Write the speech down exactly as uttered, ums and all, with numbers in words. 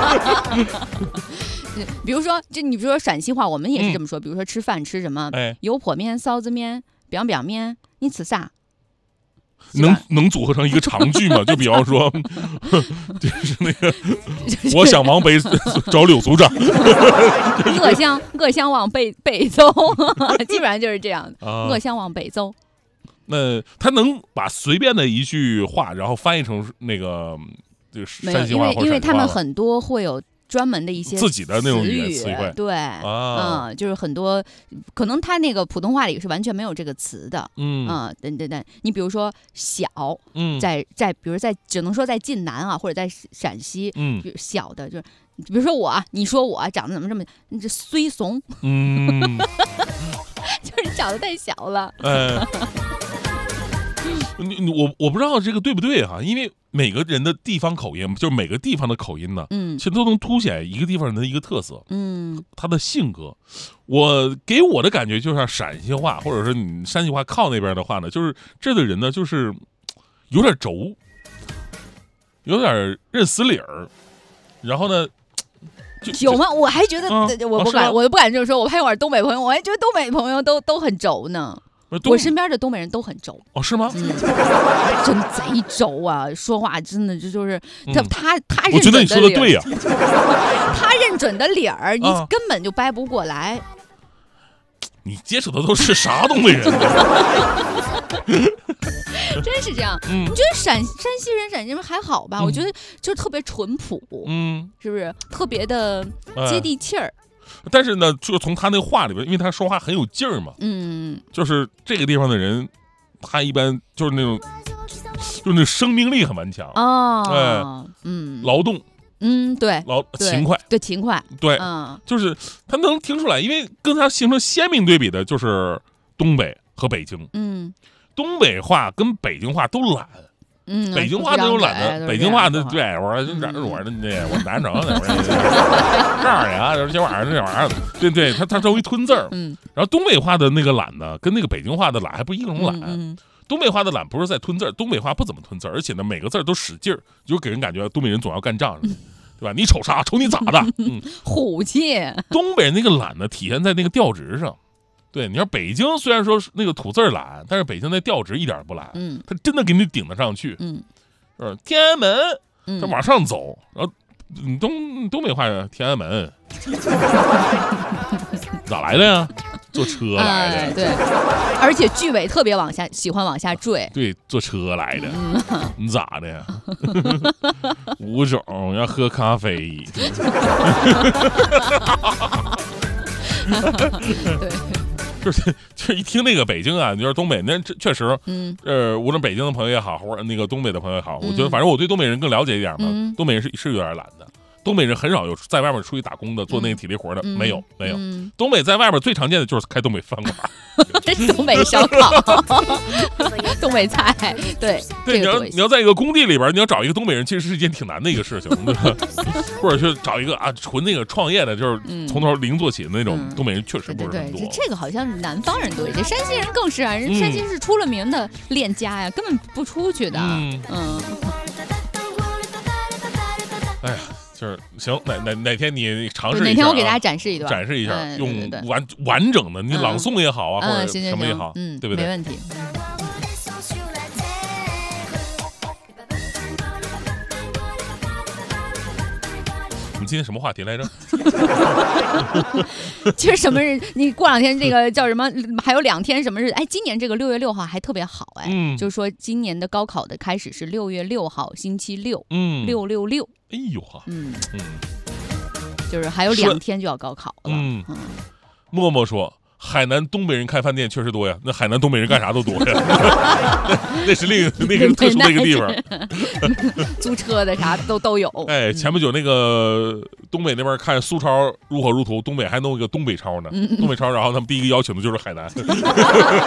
比如说，这你比如说陕西话，我们也是这么说。嗯、比如说吃饭吃什么？ 哎， 油泼面、臊子面、biang biang面，你吃啥？ 能能组合成一个长句吗？就比方说，就是那个，我想往北找柳组长， 我想我想往北北走，基本上就是这样的。 啊、 我想往北走。 那他能把随便的一句话，然后翻译成那个这个山西话或者陕西话吗？ 因为因为他们很多会有专门的一些自己的那种语言词汇， 对， 啊、 嗯，就是很多可能他那个普通话里是完全没有这个词的， 嗯啊，等等等，你比如说小， 嗯， 在在比如在只能说在晋南啊，或者在陕西， 嗯， 小的就是。比如说我啊，你说我长得怎么这么，你这衰怂， 嗯， 就是你长得太小了。 哎，你我我不知道这个对不对哈，因为每个人的地方口音，就是每个地方的口音呢， 嗯， 其实都能凸显一个地方人的一个特色， 嗯， 他的性格。我给我的感觉就像陕西话，或者说你山西话靠那边的话呢，就是这的人呢，就是有点轴，有点认死理儿，然后呢。 有吗？我还觉得、嗯、我不敢， 啊、 我都不敢这么说。我还有点东北朋友，我还觉得东北朋友都都很轴呢。我身边的东北人都很轴。 哦，是吗？ 嗯、真贼轴啊！说话真的就就是他、嗯、他他认准的理儿。 我觉得你说的对呀、 啊。他认准的理儿，你根本就掰不过来。 啊、你接触的都是啥东北人？ 真是这样， 嗯、 你觉得陕山西人、陕西人还好吧？ 嗯、 我觉得就是特别淳朴， 嗯， 是不是特别的接地气儿、 呃？但是呢，就从他那个话里边，因为他说话很有劲儿嘛， 嗯， 就是这个地方的人，他一般就是那种，就是那生命力很顽强哦， 哎， 嗯， 劳动， 嗯，对， 劳勤快， 对勤快， 对， 嗯， 就是他能听出来，因为跟他形成鲜明对比的就是东北和北京， 嗯。 东北话跟北京话都懒， 嗯， 北京话都有懒的，北京话的对，我说这我说那我南城的，这儿呀，这玩意儿这玩意儿，对对，他他容易吞字儿， 嗯， 然后东北话的那个懒呢，跟那个北京话的懒还不一种懒， 嗯， 东北话的懒不是在吞字儿，东北话不怎么吞字儿，而且呢每个字都使劲儿，就给人感觉东北人总要干仗似的。对吧？你瞅啥？瞅你咋的？嗯， 虎气。 东北人那个懒呢，体现在那个调值上。对，你说北京虽然说是那个吐字懒，但是北京那调值一点不懒， 嗯， 他真的给你顶得上去， 嗯， 呃，天安门， 嗯， 他往上走，然后东东北话天安门，咋来的呀？坐车来的， 哎、对，而且句尾特别往下，喜欢往下坠。 对，坐车来的， 嗯、 你咋的呀？吴总要喝咖啡。 对。 就是就是一听那个北京啊，你说东北，那确实， 嗯， 呃，无论北京的朋友也好，或者那个东北的朋友也好，嗯、我觉得反正我对东北人更了解一点嘛。 嗯、 东北人是是有点懒的，东北人很少有在外面出去打工的，做那个体力活的， 嗯、 没有没有、 嗯。 东北在外边最常见的就是开东北饭馆， 东北烧烤，东北菜，对对，你要你要在一个工地里边，你要找一个东北人，其实是一件挺难的一个事情，对吧？或者是找一个啊纯那个创业的，就是从头零做起的那种、嗯、东北人，确实不是很多。 对对，这个好像是南方人多一些，山西人更是啊，人山西是出了名的恋家呀，根本不出去的。嗯嗯。 哎呀。就是行，哪哪哪天你尝试一下、啊， 哪天我给大家展示一段， 展示一下， 嗯、 用对对对完完整的，你朗诵也好啊， 嗯、 或者什么也好， 嗯， 对不对？ 没问题。 我们今天什么话题来着？ 其实什么日？你过两天这个叫什么？还有两天什么日？哎，今年这个六月六号还特别好哎， 嗯， 就是说今年的高考的开始是六月六号星期六， 嗯， 六六六。 哎呦哈， 嗯嗯， 就是还有两天就要高考了。 嗯嗯， 默默说。海南东北人开饭店确实多呀，那海南东北人干啥都多呀，那是另那个特殊的一个地方， 租车的啥都都有。 哎，前不久那个东北那边看苏超如火如荼，东北还弄一个东北超呢， 嗯、 东北超，然后他们第一个邀请的就是海南。